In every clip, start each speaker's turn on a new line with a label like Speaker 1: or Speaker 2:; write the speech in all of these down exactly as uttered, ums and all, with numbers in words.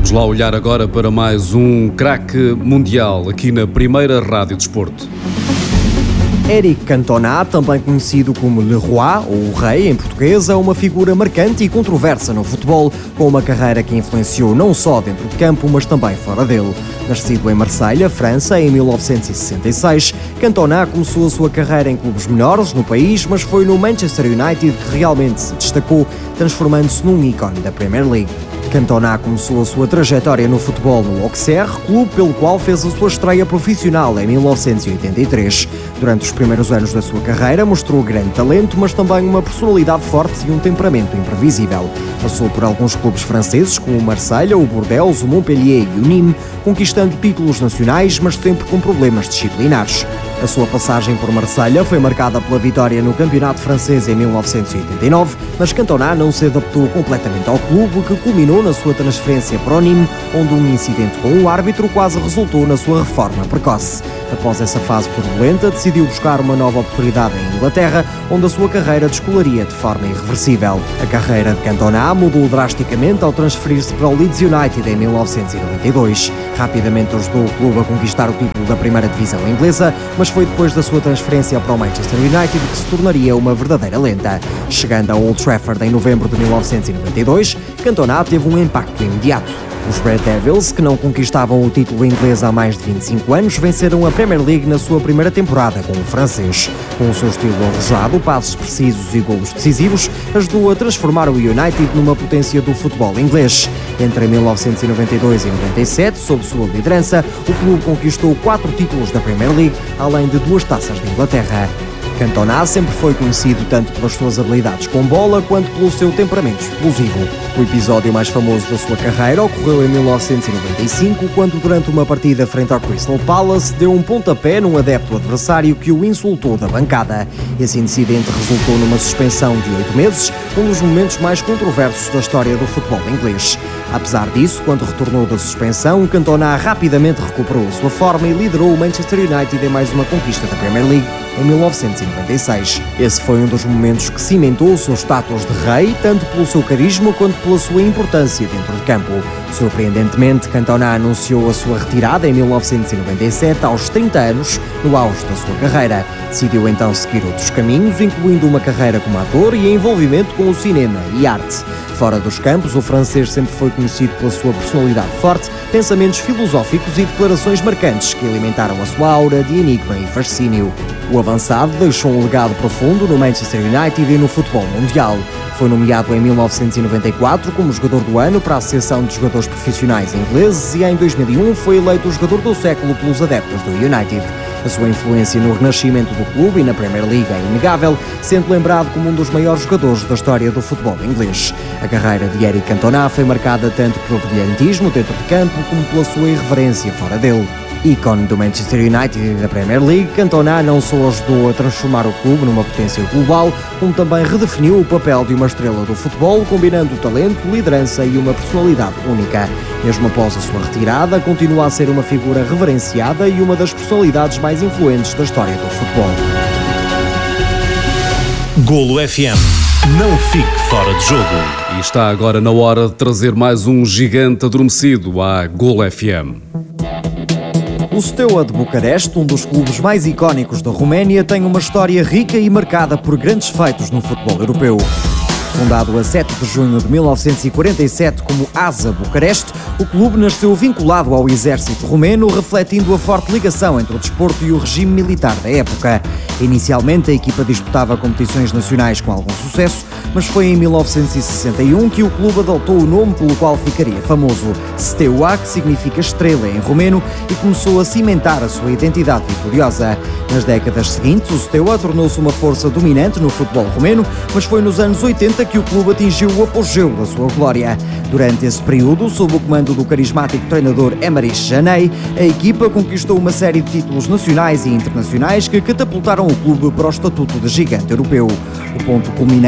Speaker 1: Vamos lá olhar agora para mais um craque mundial aqui na primeira Rádio Desporto.
Speaker 2: Éric Cantona, também conhecido como Le Roi, ou o Rei em português, é uma figura marcante e controversa no futebol, com uma carreira que influenciou não só dentro de campo, mas também fora dele. Nascido em Marselha, França, em mil novecentos e sessenta e seis, Cantona começou a sua carreira em clubes menores no país, mas foi no Manchester United que realmente se destacou, transformando-se num ícone da Premier League. Cantona começou a sua trajetória no futebol no Auxerre, clube pelo qual fez a sua estreia profissional em mil novecentos e oitenta e três. Durante os primeiros anos da sua carreira mostrou grande talento, mas também uma personalidade forte e um temperamento imprevisível. Passou por alguns clubes franceses como o Marselha, o Bordeaux, o Montpellier e o Nîmes, conquistando títulos nacionais, mas sempre com problemas disciplinares. A sua passagem por Marselha foi marcada pela vitória no campeonato francês em mil novecentos e oitenta e nove, mas Cantona não se adaptou completamente ao clube, que culminou na sua transferência para o Nîmes, onde um incidente com o árbitro quase resultou na sua reforma precoce. Após essa fase turbulenta, decidiu buscar uma nova oportunidade em Inglaterra, onde a sua carreira descolaria de forma irreversível. A carreira de Cantona mudou drasticamente ao transferir-se para o Leeds United em mil novecentos e noventa e dois. Rapidamente ajudou o clube a conquistar o título da primeira divisão inglesa, mas foi depois da sua transferência para o Manchester United que se tornaria uma verdadeira lenda. Chegando ao Old Trafford em novembro de mil novecentos e noventa e dois, Cantona teve um impacto imediato. Os Red Devils, que não conquistavam o título inglês há mais de vinte e cinco anos, venceram a Premier League na sua primeira temporada com o francês. Com o seu estilo arrojado, passos precisos e golos decisivos, ajudou a transformar o United numa potência do futebol inglês. Entre mil novecentos e noventa e dois e noventa e sete, sob sua liderança, o clube conquistou quatro títulos da Premier League, além de duas taças de Inglaterra. Cantona sempre foi conhecido tanto pelas suas habilidades com bola quanto pelo seu temperamento explosivo. O episódio mais famoso da sua carreira ocorreu em mil novecentos e noventa e cinco, quando durante uma partida frente ao Crystal Palace deu um pontapé num adepto adversário que o insultou da bancada. Esse incidente resultou numa suspensão de oito meses, um dos momentos mais controversos da história do futebol inglês. Apesar disso, quando retornou da suspensão, Cantona rapidamente recuperou a sua forma e liderou o Manchester United em mais uma conquista da Premier League em mil novecentos e noventa e seis. Esse foi um dos momentos que cimentou o seu status de rei, tanto pelo seu carisma quanto pela sua importância dentro de campo. Surpreendentemente, Cantona anunciou a sua retirada em mil novecentos e noventa e sete, aos trinta anos, no auge da sua carreira. Decidiu então seguir outros caminhos, incluindo uma carreira como ator e envolvimento com o cinema e arte. Fora dos campos, o francês sempre foi conhecido pela sua personalidade forte, pensamentos filosóficos e declarações marcantes que alimentaram a sua aura de enigma e fascínio. O avançado deixou um legado profundo no Manchester United e no futebol mundial. Foi nomeado em mil novecentos e noventa e quatro como jogador do ano para a Associação de Jogadores Profissionais Ingleses e em dois mil e um foi eleito o jogador do século pelos adeptos do United. A sua influência no renascimento do clube e na Premier League é inegável, sendo lembrado como um dos maiores jogadores da história do futebol inglês. A carreira de Éric Cantona foi marcada tanto pelo brilhantismo dentro de campo como pela sua irreverência fora dele. Ícone do Manchester United e da Premier League, Cantona não só ajudou a transformar o clube numa potência global, como também redefiniu o papel de uma estrela do futebol, combinando talento, liderança e uma personalidade única. Mesmo após a sua retirada, continua a ser uma figura reverenciada e uma das personalidades mais influentes da história do futebol.
Speaker 3: Golo F M. Não fique fora de jogo.
Speaker 1: E está agora na hora de trazer mais um gigante adormecido à Golo F M.
Speaker 2: O Steaua de Bucareste, um dos clubes mais icónicos da Roménia, tem uma história rica e marcada por grandes feitos no futebol europeu. Fundado a sete de junho de mil novecentos e quarenta e sete como ASA Bucareste, o clube nasceu vinculado ao exército romeno, refletindo a forte ligação entre o desporto e o regime militar da época. Inicialmente, a equipa disputava competições nacionais com algum sucesso, mas foi em mil novecentos e sessenta e um que o clube adotou o nome pelo qual ficaria famoso, Steaua, que significa estrela em romeno, e começou a cimentar a sua identidade vitoriosa. Nas décadas seguintes, o Steaua tornou-se uma força dominante no futebol romeno, mas foi nos anos oitenta que o clube atingiu o apogeu da sua glória. Durante esse período, sob o comando do carismático treinador Émeric Janey, a equipa conquistou uma série de títulos nacionais e internacionais que catapultaram o clube para o estatuto de gigante europeu. O ponto culminante da sua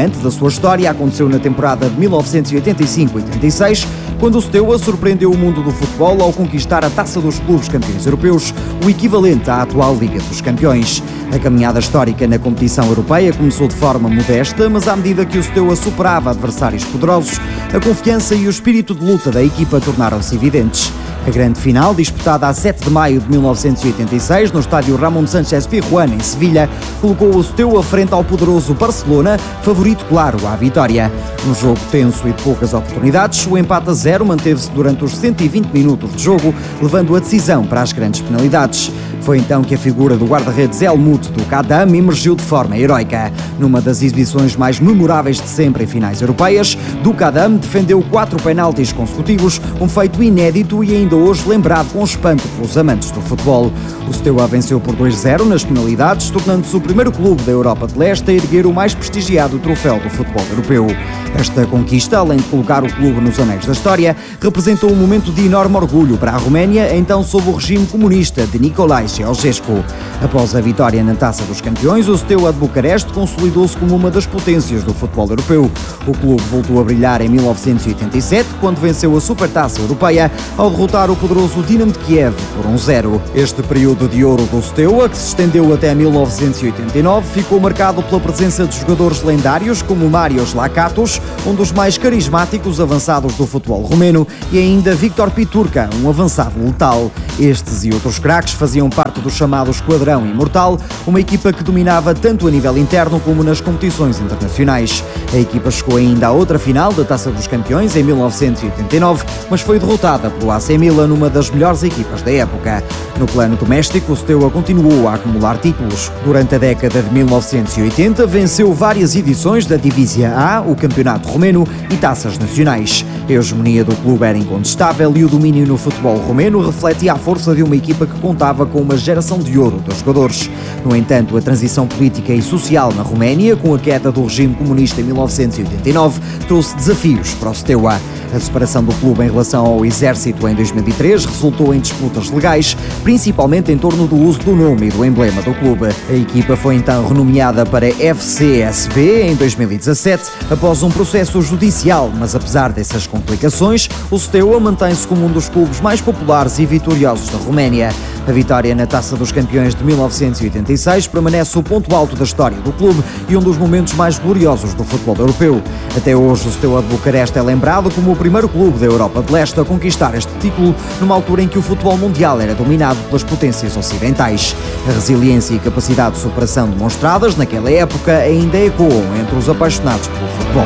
Speaker 2: história aconteceu na temporada de mil novecentos e oitenta e cinco oitenta e seis, quando o Steaua surpreendeu o mundo do futebol ao conquistar a Taça dos Clubes Campeões Europeus, o equivalente à atual Liga dos Campeões. A caminhada histórica na competição europeia começou de forma modesta, mas à medida que o Steaua superava adversários poderosos, a confiança e o espírito de luta da equipa tornaram-se evidentes. A grande final, disputada a sete de maio de mil novecentos e oitenta e seis, no estádio Ramón Sánchez Pizjuán, em Sevilha, colocou o Steaua frente ao poderoso Barcelona, favorito claro à vitória. Num jogo tenso e de poucas oportunidades, o empate a zero manteve-se durante os cento e vinte minutos de jogo, levando a decisão para as grandes penalidades. Foi então que a figura do guarda-redes Helmut do Kadam emergiu de forma heroica. Numa das exibições mais memoráveis de sempre em finais europeias, do Kadam defendeu quatro penaltis consecutivos, um feito inédito e ainda hoje lembrado com espanto pelos amantes do futebol. O Steaua venceu por dois a zero nas penalidades, tornando-se o primeiro clube da Europa de Leste a erguer o mais prestigiado troféu do futebol europeu. Esta conquista, além de colocar o clube nos anéis da história, representou um momento de enorme orgulho para a Roménia, então sob o regime comunista de Nicolae Ceausescu. Após a vitória na Taça dos Campeões, o Steaua de Bucareste consolidou-se como uma das potências do futebol europeu. O clube voltou a brilhar em mil novecentos e oitenta e sete, quando venceu a Supertaça Europeia ao derrotar o poderoso Dinamo de Kiev por um a zero. Este período de ouro do Steaua, que se estendeu até mil novecentos e oitenta e nove, ficou marcado pela presença de jogadores lendários como Marios Lakatos, um dos mais carismáticos avançados do futebol romeno, e ainda Victor Piturca, um avançado letal. Estes e outros craques faziam parte do chamado Esquadrão Imortal, uma equipa que dominava tanto a nível interno como nas competições internacionais. A equipa chegou ainda à outra final da Taça dos Campeões em mil novecentos e oitenta e nove, mas foi derrotada pelo A C Milan, numa das melhores equipas da época. No plano doméstico, o Steaua continuou a acumular títulos. Durante a década de mil novecentos e oitenta, venceu várias edições da Divízia A, o Campeonato Romeno e taças nacionais. A hegemonia do clube era incontestável e o domínio no futebol romeno refletia a força de uma equipa que contava com uma geração de ouro dos jogadores. No entanto, a transição política e social na Roménia, com a queda do regime comunista em mil novecentos e oitenta e nove, trouxe desafios para o Steaua. A separação do clube em relação ao exército em dois mil e três resultou em disputas legais, principalmente em torno do uso do nome e do emblema do clube. A equipa foi então renomeada para F C S B em dois mil e dezassete, após um processo judicial, mas apesar dessas complicações, o Steaua mantém-se como um dos clubes mais populares e vitoriosos da Roménia. A vitória na Taça dos Campeões de mil novecentos e oitenta e seis permanece o ponto alto da história do clube e um dos momentos mais gloriosos do futebol europeu. Até hoje, o Steaua de Bucareste é lembrado como o primeiro clube da Europa de Leste a conquistar este título, numa altura em que o futebol mundial era dominado pelas potências ocidentais. A resiliência e capacidade de superação demonstradas naquela época ainda ecoam entre os apaixonados pelo futebol.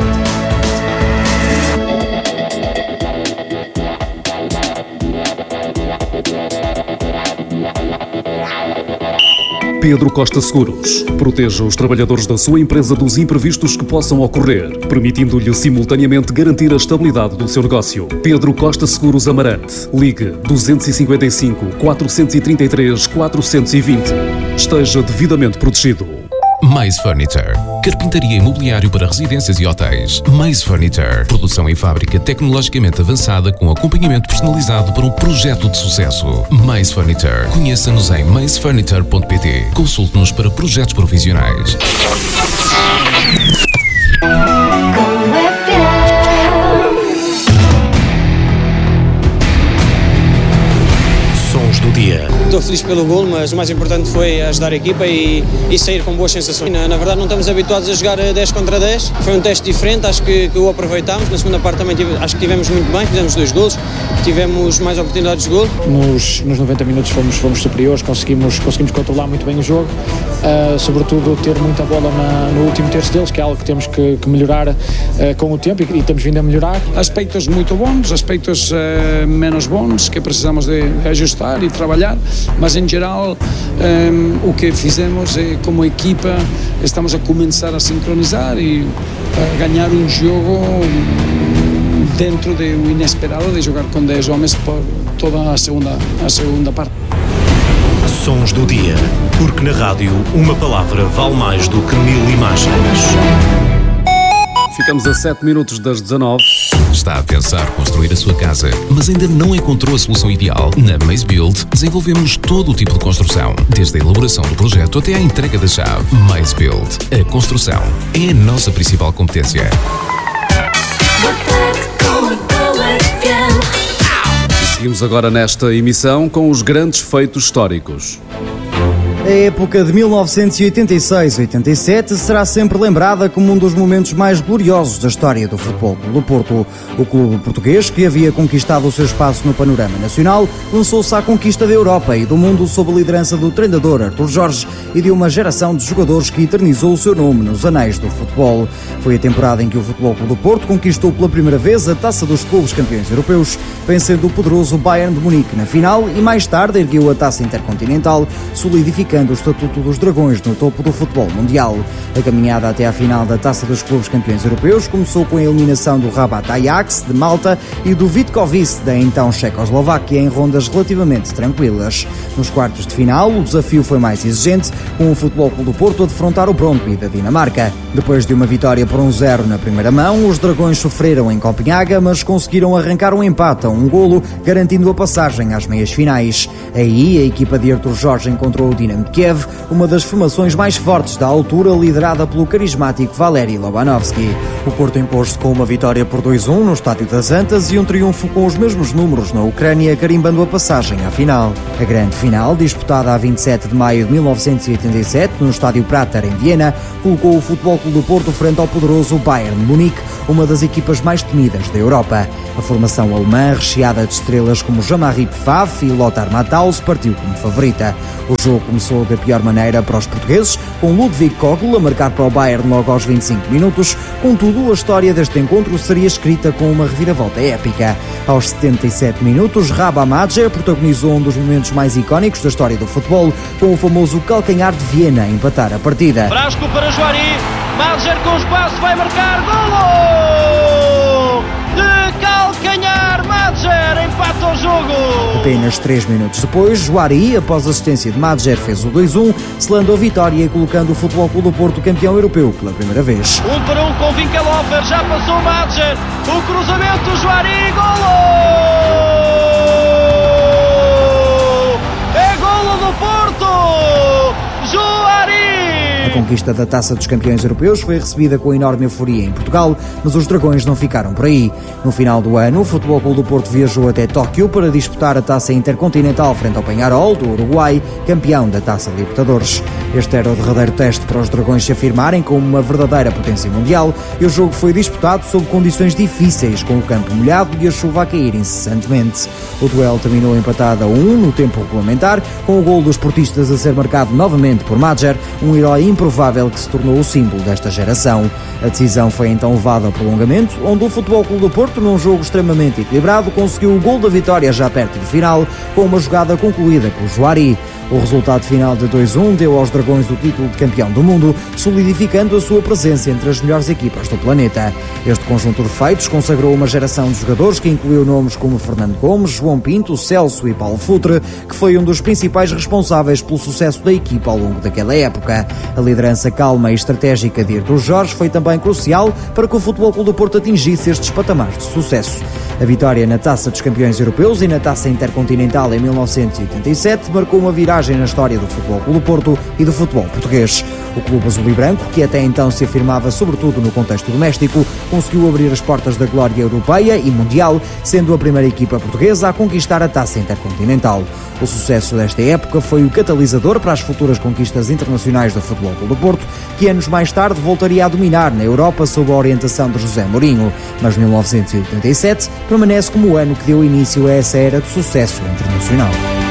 Speaker 1: Pedro Costa Seguros. Proteja os trabalhadores da sua empresa dos imprevistos que possam ocorrer, permitindo-lhe simultaneamente garantir a estabilidade do seu negócio. Pedro Costa Seguros Amarante. Ligue duzentos e cinquenta e cinco, quatrocentos e trinta e três, quatrocentos e vinte. Esteja devidamente protegido.
Speaker 4: Maze Furniture. Carpintaria imobiliário para residências e hotéis. Maze Furniture. Produção em fábrica tecnologicamente avançada com acompanhamento personalizado para um projeto de sucesso. Maze Furniture. Conheça-nos em maze furniture ponto pt. Consulte-nos para projetos provisionais.
Speaker 3: Sons do dia.
Speaker 5: Estou feliz pelo gol, mas o mais importante foi ajudar a equipa e, e sair com boas sensações. Na, na verdade não estamos habituados a jogar dez contra dez, foi um teste diferente, acho que, que o aproveitámos. Na segunda parte também tive, acho que tivemos muito bem, fizemos dois golos, tivemos mais oportunidades de gol.
Speaker 6: Nos, nos noventa minutos fomos, fomos superiores, conseguimos, conseguimos controlar muito bem o jogo, uh, sobretudo ter muita bola na, no último terço deles, que é algo que temos que, que melhorar uh, com o tempo e, e temos vindo a melhorar.
Speaker 7: Aspectos muito bons, aspectos uh, menos bons que precisamos de ajustar e trabalhar, mas em geral um, o que fizemos é, como equipa, estamos a começar a sincronizar e a ganhar um jogo dentro do inesperado de jogar com dez homens por toda a segunda, a segunda parte.
Speaker 3: Sons do dia, porque na rádio uma palavra vale mais do que mil imagens.
Speaker 1: Ficamos a sete minutos das dezanove.
Speaker 4: Está a pensar construir a sua casa, mas ainda não encontrou a solução ideal? Na Maze Build desenvolvemos todo o tipo de construção, desde a elaboração do projeto até à entrega da chave. Maze Build. A construção é a nossa principal competência.
Speaker 1: E seguimos agora nesta emissão com os grandes feitos históricos.
Speaker 2: A época de mil novecentos e oitenta e seis a oitenta e sete será sempre lembrada como um dos momentos mais gloriosos da história do Futebol Clube do Porto. O clube português, que havia conquistado o seu espaço no panorama nacional, lançou-se à conquista da Europa e do mundo sob a liderança do treinador Artur Jorge e de uma geração de jogadores que eternizou o seu nome nos anéis do futebol. Foi a temporada em que o Futebol Clube do Porto conquistou pela primeira vez a Taça dos Clubes Campeões Europeus, vencendo o poderoso Bayern de Munique na final e mais tarde ergueu a Taça Intercontinental, solidificando o estatuto dos Dragões no topo do futebol mundial. A caminhada até à final da Taça dos Clubes Campeões Europeus começou com a eliminação do Rabat Ajax de Malta e do Vitkovice da então Checoslováquia em rondas relativamente tranquilas. Nos quartos de final, o desafio foi mais exigente, com o Futebol Clube do Porto a defrontar o Brøndby da Dinamarca. Depois de uma vitória por um zero na primeira mão, os Dragões sofreram em Copenhaga, mas conseguiram arrancar um empate a um golo, garantindo a passagem às meias finais. Aí, a equipa de Artur Jorge encontrou o Dinamo Kiev, uma das formações mais fortes da altura, liderada pelo carismático Valeri Lobanovski. O Porto impôs-se com uma vitória por dois a um no Estádio das Antas e um triunfo com os mesmos números na Ucrânia, carimbando a passagem à final. A grande final, disputada a vinte e sete de maio de mil novecentos e oitenta e sete no Estádio Prater em Viena, colocou o Futebol Clube do Porto frente ao poderoso Bayern de Munique, uma das equipas mais temidas da Europa. A formação alemã, recheada de estrelas como Jean-Marie Pfaff e Lothar Matthaus, partiu como favorita. O jogo começou da pior maneira para os portugueses, com Ludwig Kogl a marcar para o Bayern logo aos vinte e cinco minutos. Contudo, a história deste encontro seria escrita com uma reviravolta épica. Aos setenta e sete minutos, Raba Madjer protagonizou um dos momentos mais icónicos da história do futebol, com o famoso calcanhar de Viena a empatar a partida.
Speaker 8: Frasco para Juari, Madjer com espaço, vai marcar, golo! De calcanhar, Madjer empata o jogo!
Speaker 2: Apenas três minutos depois, Juari, após assistência de Madjer, fez o dois a um, selando a vitória e colocando o Futebol Clube do Porto campeão europeu pela primeira vez.
Speaker 8: Um para um com Winkelhofer, já passou Madjer, o cruzamento, Juari, golo! É golo do Porto! Juari!
Speaker 2: A conquista da Taça dos Campeões Europeus foi recebida com enorme euforia em Portugal, mas os Dragões não ficaram por aí. No final do ano, o Futebol Clube do Porto viajou até Tóquio para disputar a Taça Intercontinental frente ao Peñarol, do Uruguai, campeão da Taça Libertadores. Este era o derradeiro teste para os Dragões se afirmarem como uma verdadeira potência mundial, e o jogo foi disputado sob condições difíceis, com o campo molhado e a chuva a cair incessantemente. O duelo terminou empatado a um no tempo regulamentar, com o gol dos portistas a ser marcado novamente por Madjer, um herói improvável que se tornou o símbolo desta geração. A decisão foi então levada ao prolongamento, onde o Futebol Clube do Porto, num jogo extremamente equilibrado, conseguiu o gol da vitória já perto do final, com uma jogada concluída por Juari. O resultado final de dois a um deu aos Dragões o título de campeão do mundo, solidificando a sua presença entre as melhores equipas do planeta. Este conjunto de feitos consagrou uma geração de jogadores que incluiu nomes como Fernando Gomes, João Pinto, Celso e Paulo Futre, que foi um dos principais responsáveis pelo sucesso da equipa ao longo daquela época. A liderança calma e estratégica de Artur Jorge foi também crucial para que o Futebol Clube do Porto atingisse estes patamares de sucesso. A vitória na Taça dos Campeões Europeus e na Taça Intercontinental em mil novecentos e oitenta e sete marcou uma viragem na história do Futebol Clube do Porto e do futebol português. O clube azul e branco, que até então se afirmava sobretudo no contexto doméstico, conseguiu abrir as portas da glória europeia e mundial, sendo a primeira equipa portuguesa a conquistar a Taça Intercontinental. O sucesso desta época foi o catalisador para as futuras conquistas internacionais do Futebol Clube do Porto, que anos mais tarde voltaria a dominar na Europa sob a orientação de José Mourinho. Mas mil novecentos e oitenta e sete permanece como o ano que deu início a essa era de sucesso internacional.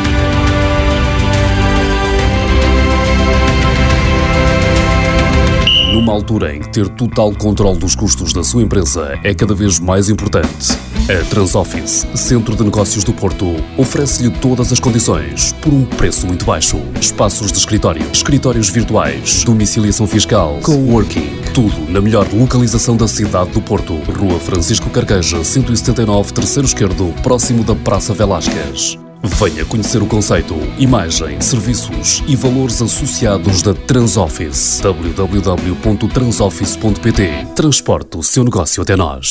Speaker 1: Numa altura em que ter total controle dos custos da sua empresa é cada vez mais importante, a Transoffice, Centro de Negócios do Porto, oferece-lhe todas as condições por um preço muito baixo. Espaços de escritório, escritórios virtuais, domiciliação fiscal, coworking, tudo na melhor localização da cidade do Porto. Rua Francisco Carqueja, cento e setenta e nove, terceiro esquerdo, próximo da Praça Velásquez. Venha conhecer o conceito, imagem, serviços e valores associados da Transoffice. w w w ponto transoffice ponto p t. Transporte o seu negócio até nós.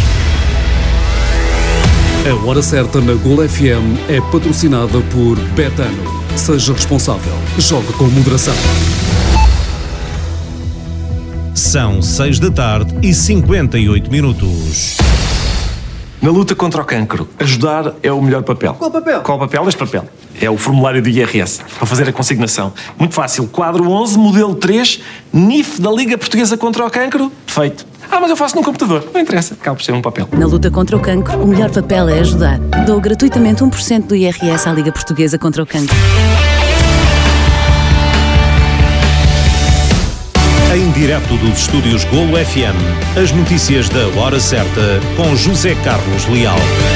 Speaker 1: A Hora Certa na Gol F M é patrocinada por Betano. Seja responsável. Jogue com moderação.
Speaker 3: São seis da tarde e cinquenta e oito minutos.
Speaker 9: Na luta contra o cancro, ajudar é o melhor papel.
Speaker 2: Qual papel?
Speaker 9: Qual papel? Este papel. É o formulário do I R S, para fazer a consignação. Muito fácil. Quadro onze, modelo três, N I F da Liga Portuguesa contra o Cancro. Feito. Ah, mas eu faço num computador. Não interessa. Acaba por ser um papel.
Speaker 10: Na luta contra o cancro, o melhor papel é ajudar. Dou gratuitamente um por cento do I R S à Liga Portuguesa contra o Cancro.
Speaker 3: Em direto dos estúdios Golo F M, as notícias da Hora Certa com José Carlos Leal.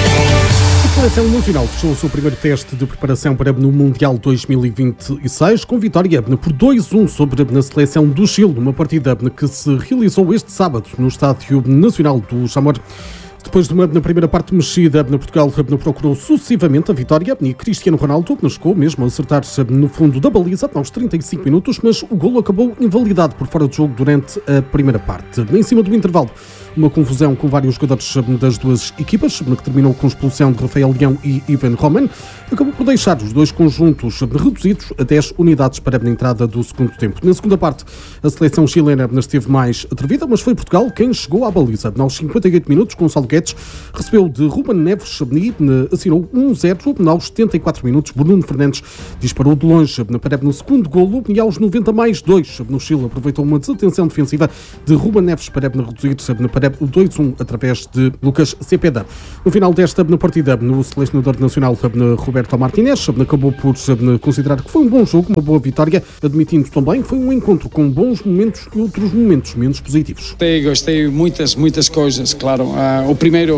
Speaker 11: A Seleção Nacional fechou o seu primeiro teste de preparação para no Mundial dois mil e vinte e seis com vitória por dois a um sobre a Seleção do Chile, numa partida que se realizou este sábado no Estádio Nacional do Jamor. Depois de uma na primeira parte mexida, Portugal procurou sucessivamente a vitória e Cristiano Ronaldo chegou mesmo a acertar no fundo da baliza aos trinta e cinco minutos, mas o golo acabou invalidado por fora de jogo durante a primeira parte. Em cima do intervalo, uma confusão com vários jogadores das duas equipas, que terminou com a expulsão de Rafael Leão e Ivan Roman, acabou por deixar os dois conjuntos reduzidos a dez unidades para a entrada do segundo tempo. Na segunda parte, a seleção chilena esteve mais atrevida, mas foi Portugal quem chegou à baliza. Aos cinquenta e oito minutos, Gonçalo Guedes recebeu de Ruben Neves e assinou um a zero. Aos setenta e quatro minutos, Bruno Fernandes disparou de longe para no segundo golo e aos noventa mais dois, no Chile aproveitou uma desatenção defensiva de Ruben Neves para reduzir para o dois a um através de Lucas Cepeda. No final desta partida, o selecionador nacional Roberto Martínez acabou por considerar que foi um bom jogo, uma boa vitória, admitindo também que foi um encontro com bons momentos e outros momentos menos positivos.
Speaker 7: Gostei, gostei muitas, muitas coisas, claro. Uh, o primeiro,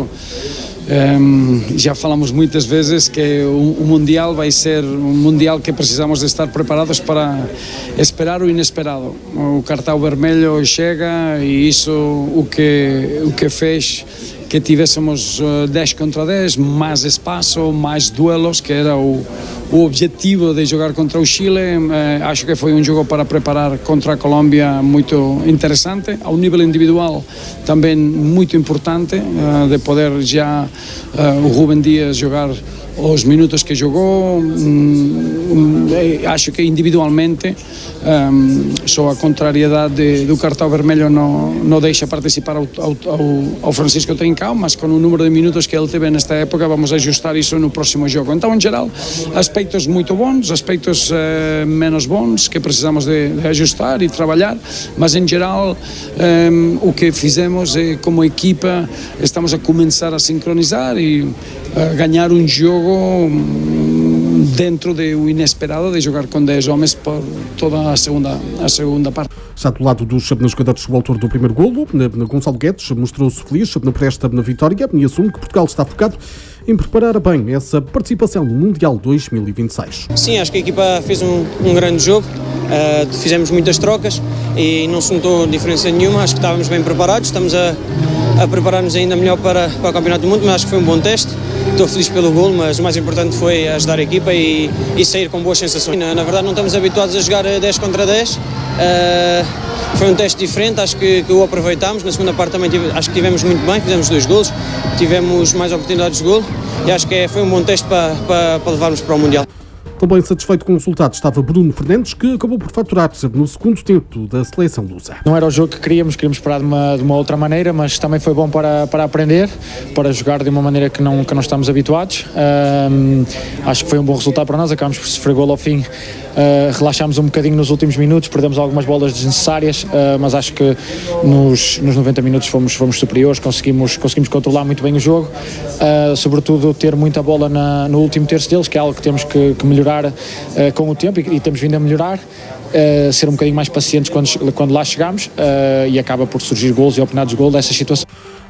Speaker 7: um, já falamos muitas vezes que o, o Mundial vai ser um Mundial que precisamos de estar preparados para esperar o inesperado. O cartão vermelho chega e isso o que, o que fez que tivéssemos dez contra dez, mais espaço, mais duelos, que era o, o objetivo de jogar contra o Chile. Eh, acho que foi um jogo para preparar contra a Colômbia muito interessante, ao nível individual também muito importante, eh, de poder já eh, o Rubem Dias jogar os minutos que jogou. Hum, acho que individualmente um, só a contrariedade do cartão vermelho não, não deixa participar ao, ao, ao Francisco Trincão, mas com o número de minutos que ele teve nesta época vamos ajustar isso no próximo jogo. Então, em geral, aspectos muito bons, aspectos eh, menos bons que precisamos de, de ajustar e trabalhar, mas em geral um, o que fizemos é, como equipa, estamos a começar a sincronizar e a ganhar um jogo dentro do inesperado de jogar com dez homens por toda a segunda, a segunda parte.
Speaker 11: Já do lado dos jogadores, o autor do primeiro golo, Gonçalo Guedes, mostrou-se feliz por esta vitória e assume que Portugal está focado em preparar bem essa participação no Mundial dois mil e vinte e seis.
Speaker 5: Sim, acho que a equipa fez um, um grande jogo, uh, fizemos muitas trocas e não se notou diferença nenhuma, acho que estávamos bem preparados, estamos a, a preparar-nos ainda melhor para, para o Campeonato do Mundo, mas acho que foi um bom teste. Estou feliz pelo golo, mas o mais importante foi ajudar a equipa e, e sair com boas sensações. Na, na verdade não estamos habituados a jogar dez contra dez, uh, foi um teste diferente, acho que, que o aproveitámos. Na segunda parte também tive, acho que tivemos muito bem, fizemos dois golos, tivemos mais oportunidades de golo e acho que é, foi um bom teste para, para, para levarmos para o Mundial.
Speaker 11: Também satisfeito com o resultado estava Bruno Fernandes, que acabou por faturar no segundo tempo da seleção lusa.
Speaker 6: Não era o jogo que queríamos, queríamos esperar de uma, de uma outra maneira, mas também foi bom para, para aprender, para jogar de uma maneira que não, que não estamos habituados. Um, acho que foi um bom resultado para nós, acabamos por sofrer golo ao fim. Uh, relaxámos um bocadinho nos últimos minutos, perdemos algumas bolas desnecessárias, uh, mas acho que nos, nos noventa minutos fomos, fomos superiores, conseguimos, conseguimos controlar muito bem o jogo, uh, sobretudo ter muita bola na, no último terço deles, que é algo que temos que, que melhorar uh, com o tempo e, e temos vindo a melhorar. Uh, ser um bocadinho mais pacientes quando, quando lá chegamos uh, e acaba por surgir golos e oportunidades de golo dessas situações.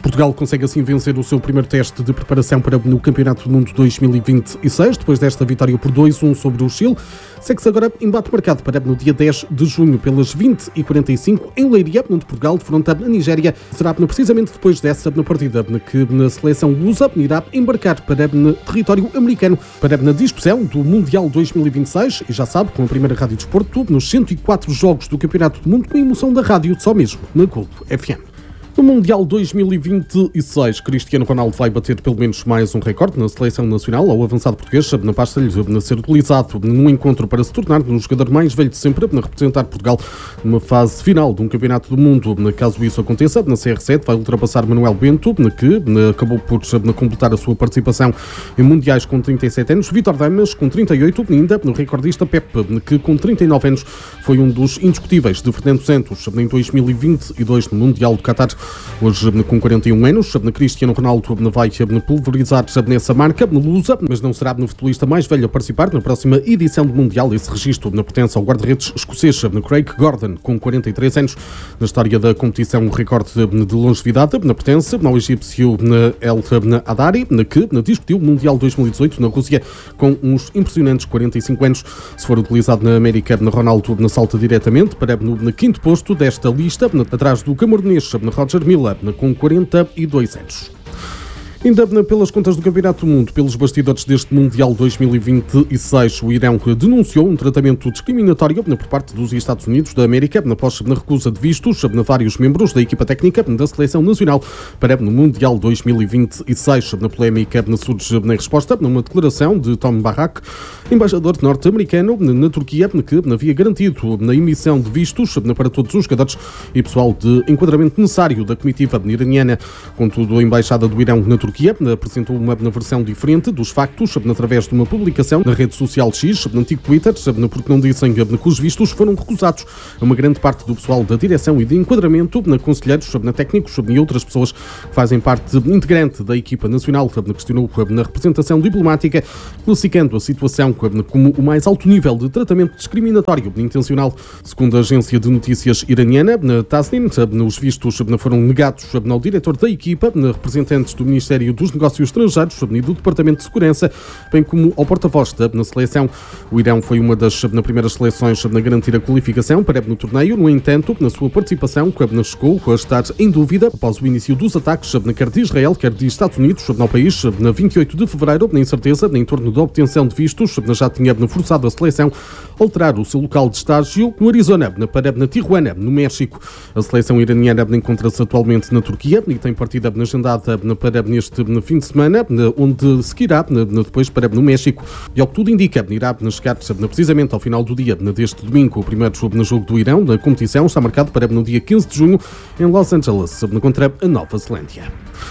Speaker 11: Portugal consegue assim vencer o seu primeiro teste de preparação para no Campeonato do Mundo dois mil e vinte e seis, depois desta vitória por dois a um sobre o Chile. Segue-se agora embate marcado para no dia dez de junho pelas vinte e quarenta e cinco em Leiria, onde Portugal defronta a Nigéria. Será precisamente depois dessa partida que a seleção lusa irá embarcar para o território americano para a discussão do Mundial dois mil e vinte e seis e já sabe, com a primeira Rádio Desporto nos cento e quatro jogos do Campeonato do Mundo com a emoção da rádio, só mesmo na Globo F M. No Mundial dois mil e vinte e seis, Cristiano Ronaldo vai bater pelo menos mais um recorde na seleção nacional ao avançado português, na pasta-lhe a ser utilizado num encontro para se tornar um jogador mais velho de sempre a representar Portugal numa fase final de um campeonato do mundo. Caso isso aconteça, na C R sete vai ultrapassar Manuel Bento, que acabou por completar a sua participação em mundiais com trinta e sete anos, Vítor Damas com trinta e oito, ainda no recordista Pepe, que com trinta e nove anos foi um dos indiscutíveis de Fernando Santos em dois mil e vinte e dois no Mundial do Qatar. Hoje, com quarenta e um anos, Cristiano Ronaldo vai pulverizar nessa marca lusa, mas não será no futebolista mais velho a participar na próxima edição do Mundial. Esse registro na pertence ao guarda-redes escocês Craig Gordon, com quarenta e três anos. Na história da competição, um recorde de longevidade na pertence ao egípcio El Hadari, que discutiu o Mundial dois mil e dezoito na Rússia com uns impressionantes quarenta e cinco anos. Se for utilizado na América, Ronaldo salta diretamente para no quinto posto desta lista, atrás do camerunês Roger Milla, com quarenta e dois anos. Ainda pelas contas do Campeonato do Mundo, pelos bastidores deste Mundial dois mil e vinte e seis, o Irão denunciou um tratamento discriminatório por parte dos Estados Unidos da América após a recusa de vistos a vários membros da equipa técnica da Seleção Nacional para no Mundial dois mil e vinte e seis. Na polémica surge na resposta numa declaração de Tom Barak, embaixador norte-americano na Turquia, que havia garantido na emissão de vistos para todos os jogadores e pessoal de enquadramento necessário da comitiva iraniana. Contudo, a Embaixada do Irão na Turquia Turquia apresentou uma versão diferente dos factos através de uma publicação na rede social X, no antigo Twitter, porque não dizem que os vistos foram recusados a uma grande parte do pessoal da direção e de enquadramento, na conselheiros, na técnicos e outras pessoas que fazem parte integrante da equipa nacional, questionou na representação diplomática, classificando a situação como o mais alto nível de tratamento discriminatório intencional. Segundo a agência de notícias iraniana, Tasnim, os vistos foram negados ao diretor da equipa, representantes do Ministério dos Negócios Estrangeiros e do Departamento de Segurança, bem como ao porta-voz da seleção. O Irão foi uma das na primeiras seleções a garantir a qualificação para no torneio. No entanto, na sua participação, chegou a estar em dúvida após o início dos ataques, quer de Israel, quer de Estados Unidos, no país, na vinte e oito de fevereiro, na incerteza em torno da obtenção de vistos, já tinha forçado a seleção a alterar o seu local de estágio no Arizona, para na Tijuana, no México. A seleção iraniana encontra-se atualmente na Turquia e tem partida agendada para neste no fim de semana, onde seguirá depois para no México, e ao que tudo indica, irá chegar precisamente ao final do dia deste domingo. O primeiro jogo, jogo do Irão na competição está marcado para no dia quinze de junho em Los Angeles, contra a Nova Zelândia.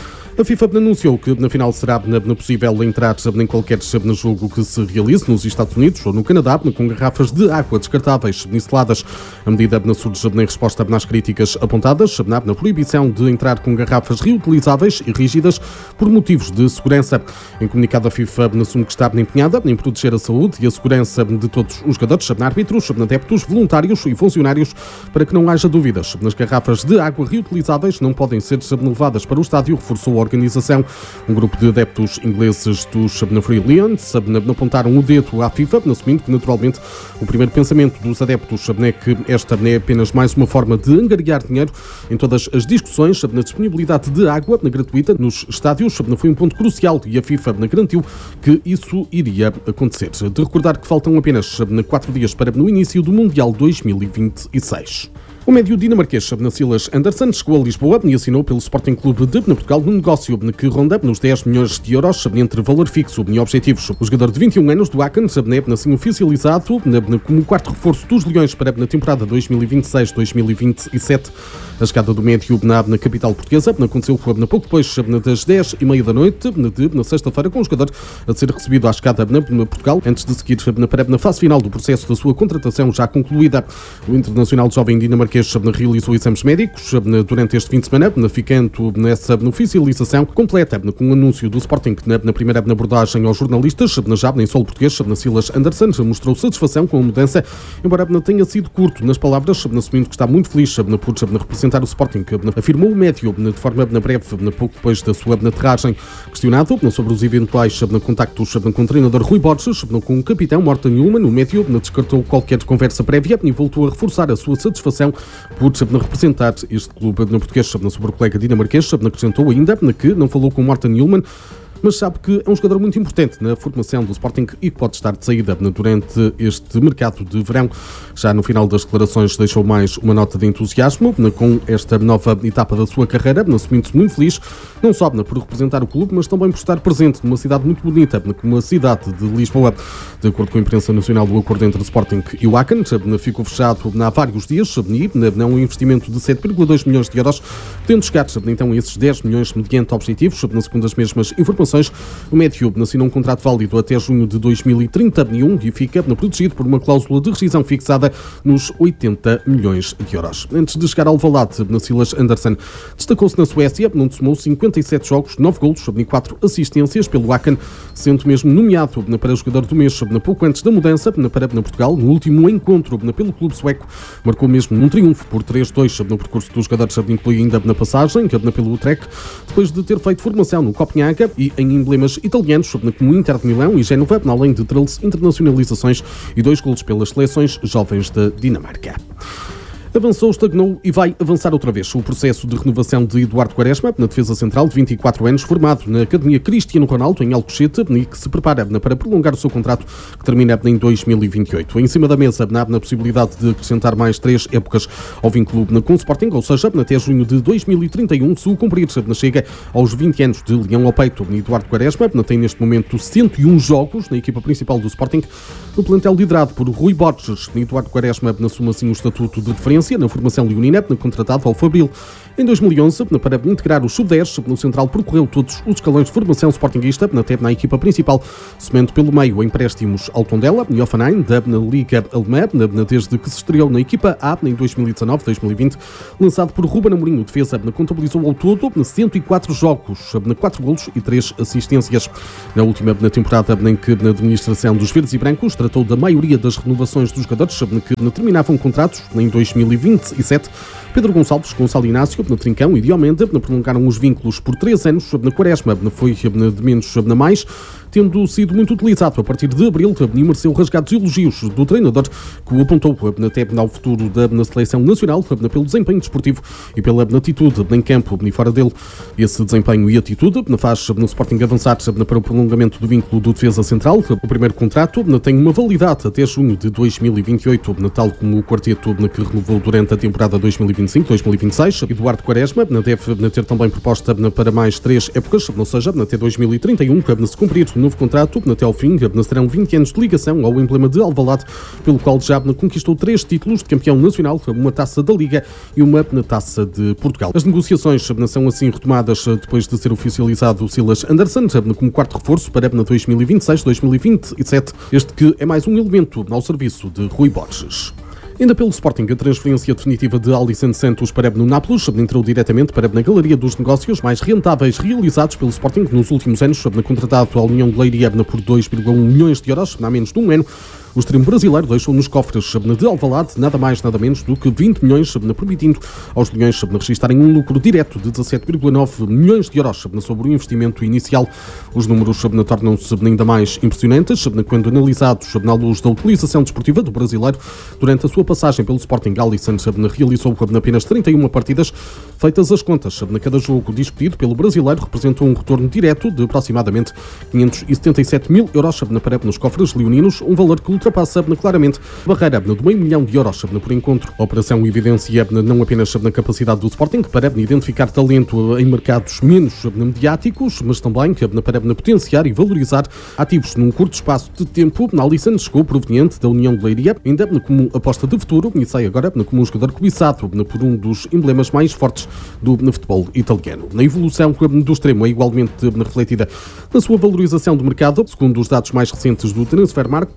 Speaker 11: A FIFA anunciou que na final será possível entrar em qualquer jogo que se realize nos Estados Unidos ou no Canadá com garrafas de água descartáveis insuladas. A medida surge em resposta às críticas apontadas na proibição de entrar com garrafas reutilizáveis e rígidas por motivos de segurança. Em comunicado, a FIFA assume que está empenhada em proteger a saúde e a segurança de todos os jogadores, árbitros, adeptos, voluntários e funcionários, para que não haja dúvidas. As garrafas de água reutilizáveis não podem ser levadas para o estádio, reforçou a organização. Um grupo de adeptos ingleses dos Free Lions apontaram o dedo à FIFA, assumindo que naturalmente o primeiro pensamento dos adeptos é que esta é apenas mais uma forma de angariar dinheiro em todas as discussões. Na disponibilidade de água gratuita nos estádios foi um ponto crucial e a FIFA garantiu que isso iria acontecer. De recordar que faltam apenas quatro dias para o início do Mundial dois mil e vinte e seis. O médio dinamarquês Silas Andersen chegou a Lisboa e assinou pelo Sporting Clube de Portugal um negócio que ronda nos dez milhões de euros entre valor fixo e objetivos. O jogador de vinte e um anos do Aachen é assim oficializado como o quarto reforço dos Leões para a temporada dois mil e vinte e seis dois mil e vinte e sete. A chegada do médio na capital portuguesa aconteceu pouco depois das dez e meia da noite de sexta-feira, com o jogador a ser recebido à chegada na Portugal, antes de seguir para a fase final do processo da sua contratação já concluída. O internacional jovem dinamarquês dinamarquês realizou exames médicos durante este fim de semana, ficando nessa oficialização completa com o anúncio do Sporting na primeira abordagem aos jornalistas. Já em solo português, Silas Andersen mostrou satisfação com a mudança, embora tenha sido curto nas palavras, assumindo que está muito feliz por representar o Sporting. Afirmou o médio de forma breve, pouco depois da sua aterragem. Questionado sobre os eventuais contactos com o treinador Rui Borges, com o capitão Morten Hjulmand, o médio descartou qualquer conversa prévia e voltou a reforçar a sua satisfação por representar este clube português. Sobre o colega dinamarquês, acrescentou ainda que não falou com Morten Hjulmand, mas sabe que é um jogador muito importante na formação do Sporting e que pode estar de saída durante este mercado de verão. Já no final das declarações deixou mais uma nota de entusiasmo com esta nova etapa da sua carreira, assumindo-se muito feliz, não só por representar o clube, mas também por estar presente numa cidade muito bonita, como a cidade de Lisboa. De acordo com a imprensa nacional, o acordo entre o Sporting e o Wacken ficou fechado há vários dias e um investimento de sete vírgula dois milhões de euros, tendo chegar então a esses dez milhões mediante objetivos. Segundo as mesmas informações, o médio assinou um contrato válido até junho de dois mil e trinta e um e fica protegido por uma cláusula de rescisão fixada nos oitenta milhões de euros. Antes de chegar ao Valade, Silas Andersen destacou-se na Suécia, onde somou cinquenta e sete jogos, nove golos e quatro assistências pelo Wacken, sendo mesmo nomeado para o jogador do mês pouco antes da mudança para Portugal. No último encontro pelo clube sueco, marcou mesmo um triunfo por três a dois no percurso dos jogadores, inclui ainda na passagem pelo Utrecht, depois de ter feito formação no Copenhaga e em emblemas italianos, como Inter de Milão e Génova, além de treze internacionalizações e dois golos pelas seleções jovens da Dinamarca. Avançou, estagnou e vai avançar outra vez o processo de renovação de Eduardo Quaresma, na defesa central de vinte e quatro anos, formado na Academia Cristiano Ronaldo, em Alcochete, e que se prepara para prolongar o seu contrato, que termina em dois mil e vinte e oito. Em cima da mesa, na possibilidade de acrescentar mais três épocas ao vínculo com o Sporting, ou seja, até junho de dois mil e trinta e um, se o cumprir, chega aos vinte anos de leão ao peito. Eduardo Quaresma tem neste momento cento e um jogos na equipa principal do Sporting, no plantel liderado por Rui Borges. Eduardo Quaresma assume assim o estatuto de referência na formação leonina, contratado ao Fabril em dois mil e onze, para integrar os sub dez. No central percorreu todos os escalões de formação sportinguista, até na equipa principal, somando pelo meio empréstimos ao Tondela e Hoffenheim, da Liga Alemã, desde que se estreou na equipa A em dois mil e dezanove a dois mil e vinte. Lançado por Ruben Amorim, o defesa contabilizou ao todo cento e quatro jogos, quatro golos e três assistências. Na última na temporada em que na administração dos verdes e brancos tratou da maioria das renovações dos jogadores que terminavam contratos em dois mil e vinte e sete, Pedro Gonçalves, Gonçalo Inácio, na Trincão e Diomende prolongaram os vínculos por três anos. Na Quaresma foi de menos na mais, tendo sido muito utilizado a partir de abril e mereceu rasgados elogios do treinador, que o apontou até ao futuro da seleção nacional pelo desempenho desportivo e pela atitude em campo e fora dele. Esse desempenho e atitude faz no Sporting avançar para o prolongamento do vínculo do defesa central. O primeiro contrato tem uma validade até junho de dois mil e vinte e oito, tal como o quarteto que renovou durante a temporada dois mil e vinte e cinco a dois mil e vinte e seis. Eduardo Quaresma deve ter também proposta para mais três épocas, ou seja, até dois mil e trinta e um, se cumprir o novo contrato, até ao fim, serão vinte anos de ligação ao emblema de Alvalade, pelo qual já conquistou três títulos de campeão nacional, uma taça da Liga e uma taça de Portugal. As negociações são assim retomadas depois de ser oficializado o Silas Andersen como quarto reforço para dois mil e vinte e seis a dois mil e vinte e sete, este que é mais um elemento ao serviço de Rui Borges. Ainda pelo Sporting, a transferência definitiva de Alisson Santos para no Nápoles entrou diretamente para na galeria dos negócios mais rentáveis realizados pelo Sporting nos últimos anos, contratado à União de Leiria por dois vírgula um milhões de euros, há menos de um ano. O extremo brasileiro deixou nos cofres de Alvalade nada mais nada menos do que vinte milhões, permitindo aos leões registarem um lucro direto de dezassete vírgula nove milhões de euros sobre o investimento inicial. Os números tornam-se ainda mais impressionantes quando analisados na luz da utilização desportiva do brasileiro. Durante a sua passagem pelo Sporting, Alisson realizou apenas trinta e uma partidas. Feitas as contas, cada jogo discutido pelo brasileiro representou um retorno direto de aproximadamente quinhentos e setenta e sete mil euros para nos cofres leoninos, um valor que ultrapassa claramente a barreira de meio milhão de euros por encontro. A operação evidencia não apenas na capacidade do Sporting para identificar talento em mercados menos mediáticos, mas também para potenciar e valorizar ativos num curto espaço de tempo. Alisson chegou proveniente da União de Leiria, ainda como aposta de futuro, e sai agora como um jogador cobiçado por um dos emblemas mais fortes do futebol italiano. Na evolução do extremo é igualmente refletida na sua valorização do mercado. Segundo os dados mais recentes do Transfermarkt, Alisson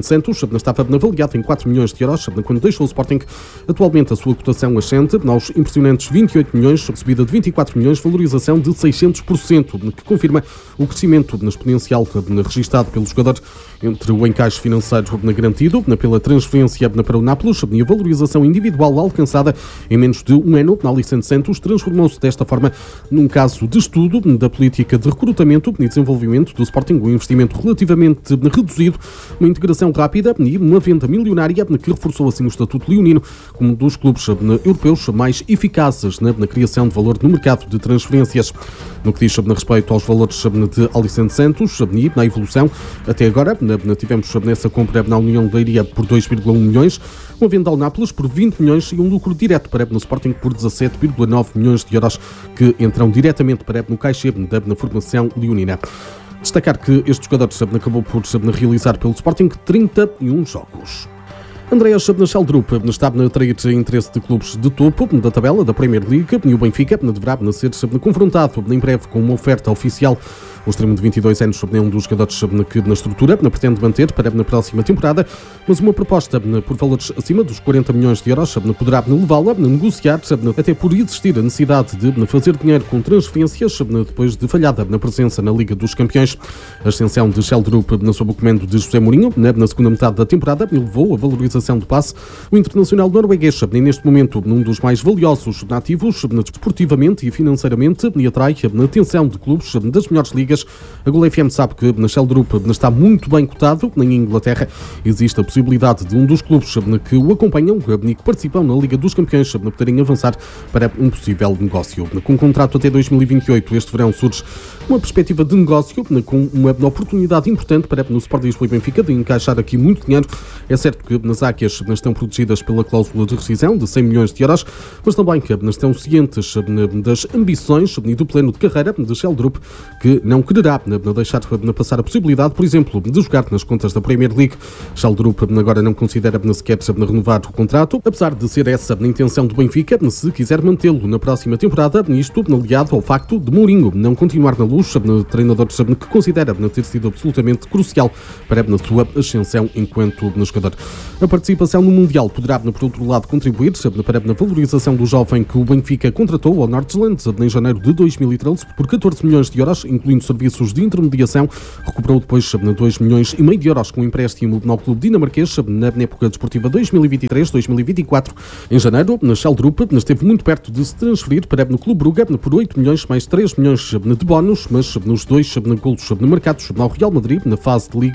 Speaker 11: Alexandre Santos estava avaliado em quatro milhões de euros quando deixou o Sporting. Atualmente a sua cotação ascende aos impressionantes vinte e oito milhões, subida de vinte e quatro milhões, valorização de seiscentos por cento, que confirma o crescimento exponencial registado pelo jogador entre o encaixe financeiro garantido pela transferência para o Nápoles e a valorização individual alcançada em menos de um ano. Alexandre Santos transformou-se desta forma num caso de estudo da política de recrutamento e desenvolvimento do Sporting, um investimento relativamente reduzido, uma integração rápida e uma venda milionária que reforçou assim o estatuto leonino como um dos clubes europeus mais eficazes na, na criação de valor no mercado de transferências. No que diz a respeito aos valores de Alexandre Santos e na evolução, até agora tivemos nessa compra na União de Leiria por dois vírgula um milhões, uma venda ao Nápoles por vinte milhões e um lucro direto para no Sporting por dezassete vírgula nove milhões de euros que entram diretamente para no caixa na formação leonina. Destacar que este jogador acabou por realizar pelo Sporting trinta e um jogos. Andreas Scheldrup está a atrair interesse de clubes de topo da tabela da Premier League e o Benfica deverá ser confrontado em breve com uma oferta oficial. O extremo de vinte e dois anos é um dos jogadores que na estrutura pretende manter para na próxima temporada, mas uma proposta por valores acima dos quarenta milhões de euros poderá levá-la a negociar, até por existir a necessidade de fazer dinheiro com transferências depois de falhada na presença na Liga dos Campeões. A ascensão de Scheldrup sob o comando de José Mourinho na segunda metade da temporada levou a valorização do passe. O internacional norueguês é neste momento um dos mais valiosos nativos desportivamente e financeiramente e atrai a atenção de clubes das melhores ligas. A Gol F M sabe que na Scheldrup está muito bem cotado. Na Inglaterra existe a possibilidade de um dos clubes que o acompanham e que participam na Liga dos Campeões poderem avançar para um possível negócio. Com um contrato até dois mil e vinte e oito, este verão surge uma perspectiva de negócio com uma oportunidade importante para no Sport Lisboa e Benfica de encaixar aqui muito dinheiro. É certo que nas águias estão protegidas pela cláusula de rescisão de cem milhões de euros, mas também que estão cientes das ambições e do plano de carreira de Scheldrup, que não quererá deixar passar a possibilidade, por exemplo, de jogar nas contas da Premier League. Scheldrup agora não considera sequer renovar o contrato, apesar de ser essa a intenção do Benfica, se quiser mantê-lo na próxima temporada, isto aliado ao facto de Mourinho não continuar na luz, treinador que considera ter sido absolutamente crucial para a sua ascensão enquanto jogador. A participação no Mundial poderá, por outro lado, contribuir para a valorização do jovem que o Benfica contratou ao Nordsjælland em janeiro de dois mil e treze por catorze milhões de euros, incluindo serviços de intermediação. Recuperou depois dois milhões e meio de euros com um empréstimo no clube dinamarquês na época desportiva dois mil e vinte e três dois mil e vinte e quatro. Em janeiro, na Scheldrup esteve muito perto de se transferir para no Clube Brugge por oito milhões mais três milhões de bónus, mas nos dois golos marcados ao Real Madrid na fase de Liga